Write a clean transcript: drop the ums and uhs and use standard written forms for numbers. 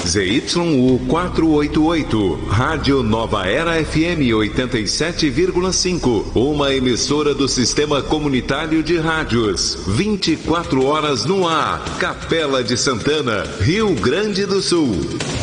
ZYU 488, Rádio Nova Era FM 87,5, uma emissora do Sistema Comunitário de Rádios, 24 horas no ar, Capela de Santana, Rio Grande do Sul.